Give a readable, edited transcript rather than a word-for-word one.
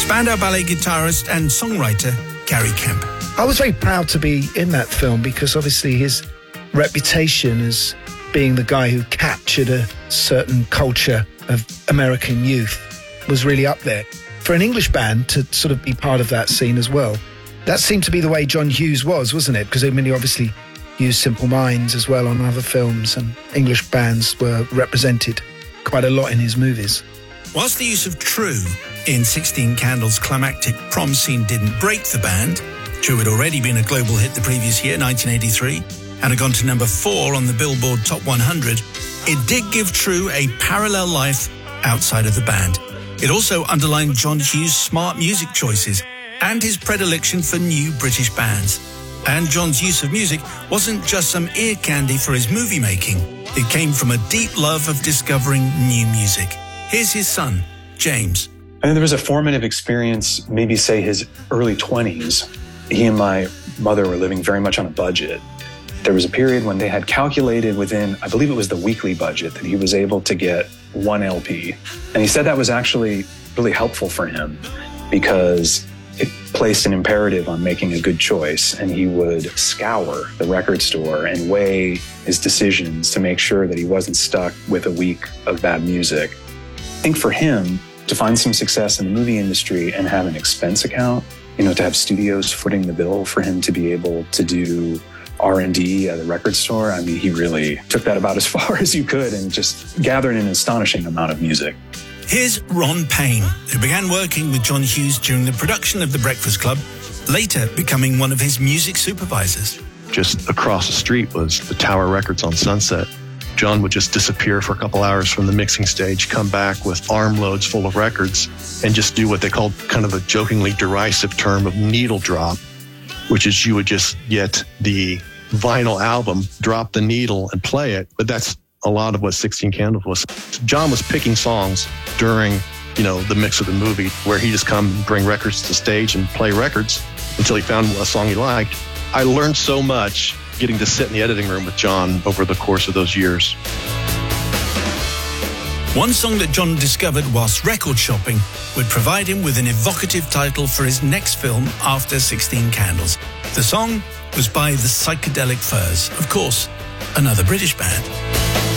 Spandau Ballet guitarist and songwriter Gary Kemp. I was very proud to be in that film because obviously his reputation as being the guy who captured a certain culture of American youth was really up there. For an English band to sort of be part of that scene as well, that seemed to be the way John Hughes was, wasn't it? Because I mean, he obviously used Simple Minds as well on other films, and English bands were represented quite a lot in his movies. Whilst the use of True in 16 Candles' climactic prom scene didn't break the band, True had already been a global hit the previous year, 1983, and had gone to number 4 on the Billboard Top 100, it did give True a parallel life outside of the band. It also underlined John Hughes' smart music choices and his predilection for new British bands. And John's use of music wasn't just some ear candy for his movie making. It came from a deep love of discovering new music. Here's his son, James. I think there was a formative experience, maybe say his early 20s. He and my mother were living very much on a budget. There was a period when they had calculated within, I believe it was the weekly budget, that he was able to get 1 LP. And he said that was actually really helpful for him because it placed an imperative on making a good choice, and he would scour the record store and weigh his decisions to make sure that he wasn't stuck with a week of bad music. I think for him, to find some success in the movie industry and have an expense account, to have studios footing the bill for him to be able to do R&D at a record store, I mean, he really took that about as far as you could and just gathered an astonishing amount of music. Here's Ron Payne, who began working with John Hughes during the production of The Breakfast Club, later becoming one of his music supervisors. Just across the street was the Tower Records on Sunset. John would just disappear for a couple hours from the mixing stage, come back with armloads full of records, and just do what they called kind of a jokingly derisive term of needle drop, which is you would just get the vinyl album, drop the needle, and play it. But that's a lot of what 16 Candles was. John was picking songs during, the mix of the movie, where he just come and bring records to stage and play records until he found a song he liked. I learned so much getting to sit in the editing room with John over the course of those years. One song that John discovered whilst record shopping would provide him with an evocative title for his next film after 16 Candles. The song was by the Psychedelic Furs, of course, another British band.